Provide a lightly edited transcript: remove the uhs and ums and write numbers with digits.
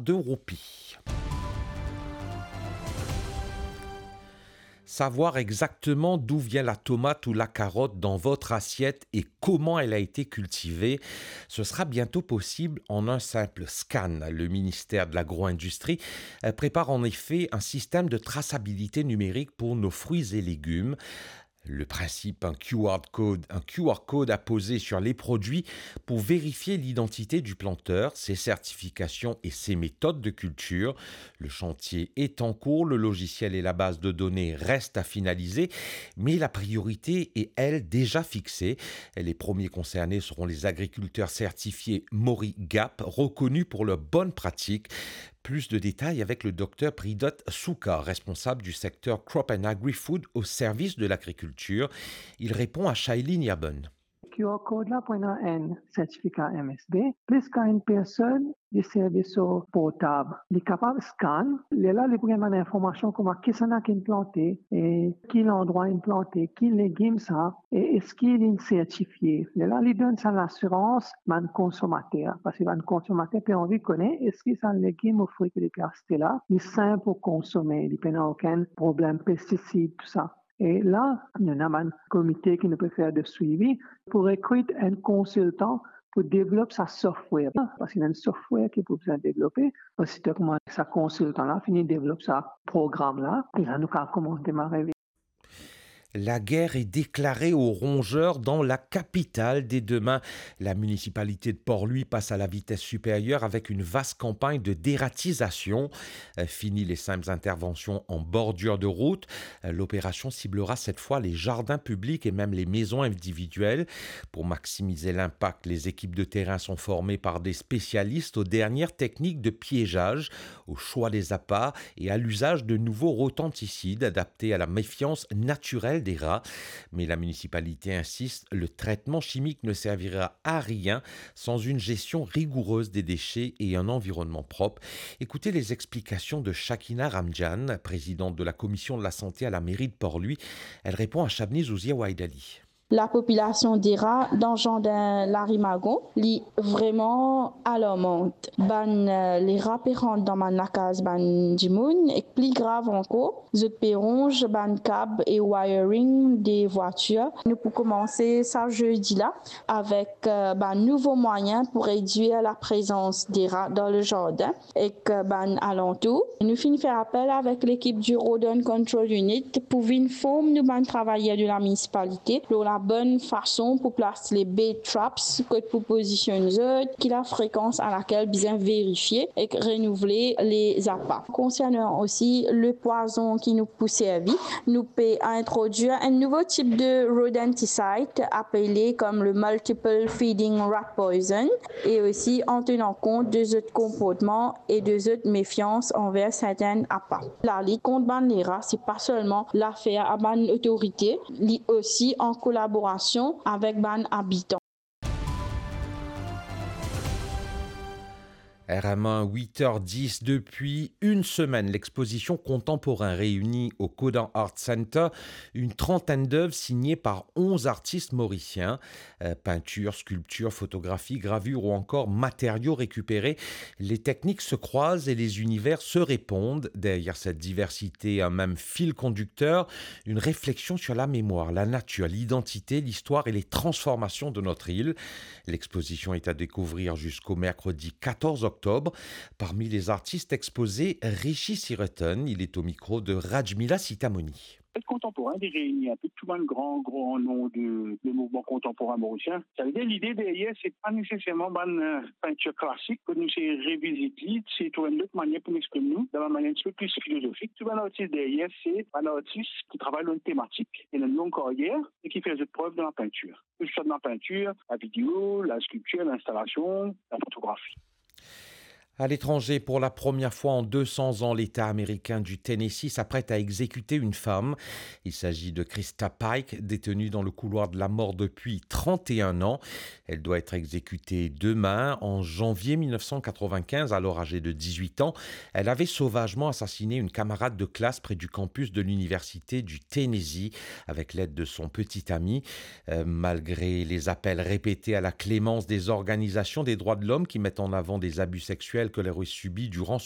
de roupies. Savoir exactement d'où vient la tomate ou la carotte dans votre assiette et comment elle a été cultivée, ce sera bientôt possible en un simple scan. Le ministère de l'Agro-Industrie prépare en effet un système de traçabilité numérique pour nos fruits et légumes. Le principe, un QR code à poser sur les produits pour vérifier l'identité du planteur, ses certifications et ses méthodes de culture. Le chantier est en cours, le logiciel et la base de données restent à finaliser, mais la priorité est, elle, déjà fixée. Les premiers concernés seront les agriculteurs certifiés Mori Gap, reconnus pour leurs bonnes pratiques. Plus de détails avec le docteur Pridot Souka, responsable du secteur Crop and Agri-Food au service de l'agriculture. Il répond à Shailene Yabon. QR code là pour un certificat MSB, plus qu'une personne de service portable. Il est capable de scanner, il est là, il prend une information comme qui s'en a planté, et quel endroit il planté, quel légume ça, et est-ce qu'il est certifié. Il est là, il donne ça l'assurance, man consommateur, parce que man consommateur peut envie de connaître, est-ce que c'est un légume ou fruit qui est resté là, il est simple pour consommer, il n'y a aucun problème pesticides, tout ça. Et là, il y a un comité qui ne peut faire de suivi pour recruter un consultant pour développer sa software. Parce qu'il y a un software qui peut besoin de développer. Aussitôt que sa consultant-là finit de développer sa programme-là, et là, nous avons démarrer. La guerre est déclarée aux rongeurs dans la capitale. Dès demain, la municipalité de Port-Louis passe à la vitesse supérieure avec une vaste campagne de dératisation. Fini les simples interventions en bordure de route. L'opération ciblera cette fois les jardins publics et même les maisons individuelles. Pour maximiser l'impact, les équipes de terrain sont formées par des spécialistes aux dernières techniques de piégeage, au choix des appâts et à l'usage de nouveaux rotenticides adaptés à la méfiance naturelle des rats. Mais la municipalité insiste, le traitement chimique ne servira à rien sans une gestion rigoureuse des déchets et un environnement propre. Écoutez les explications de Shakina Ramjan, présidente de la commission de la santé à la mairie de Port-Louis. Elle répond à Chabni Zouzia Waidali. La population des rats dans le jardin Larimagon est vraiment alarmante. Les rats rentrent dans ma nakaz dimoun et plus grave encore, ils pérongent câble et wiring des voitures. Nous pouvons commencer ça jeudi là avec nouveaux moyens pour réduire la présence des rats dans le jardin et alentour. Nous finissons faire appel avec l'équipe du Rodent Control Unit pour venir former nous travailleurs de la municipalité pour la bonne façon pour placer les bait traps que pour positionner qui la fréquence à laquelle bien vérifier et renouveler les appâts. Concernant aussi le poison qui nous peut servir, nous peut introduire un nouveau type de rodenticide appelé comme le multiple feeding rat poison et aussi en tenant compte des autres comportements et des autres méfiances envers certains appâts. La lutte contre les rats, c'est pas seulement l'affaire à ban autorité, mais aussi en collaboration avec ban habitants. RMA 8h10 depuis une semaine. L'exposition Contemporain réunit au Codan Art Center une trentaine d'œuvres signées par 11 artistes mauriciens. Peinture, sculpture, photographie, gravure ou encore matériaux récupérés. Les techniques se croisent et les univers se répondent. Derrière cette diversité, un même fil conducteur, une réflexion sur la mémoire, la nature, l'identité, l'histoire et les transformations de notre île. L'exposition est à découvrir jusqu'au mercredi 14 octobre. Parmi les artistes exposés, Rishi Sireton, il est au micro de Rajmila Sitamoni. Le contemporain il réunit un peu tout un grand nom de mouvement contemporain mauricien. Ça veut dire l'idée derrière, c'est pas nécessairement une peinture classique que nous c'est revisiter, c'est trouver une autre manière pour m'exprimer nous, dans une manière un peu plus philosophique. Tout un artiste derrière, c'est un artiste qui travaille dans une thématique et une longue carrière et qui fait des preuves dans la peinture. Que ce soit dans la peinture, la vidéo, la sculpture, l'installation, la photographie. À l'étranger, pour la première fois en 200 ans, l'État américain du Tennessee s'apprête à exécuter une femme. Il s'agit de Krista Pike, détenue dans le couloir de la mort depuis 31 ans. Elle doit être exécutée demain. En janvier 1995, alors âgée de 18 ans, elle avait sauvagement assassiné une camarade de classe près du campus de l'université du Tennessee avec l'aide de son petit ami. Malgré les appels répétés à la clémence des organisations des droits de l'homme qui mettent en avant des abus sexuels qu'elle aurait subis durant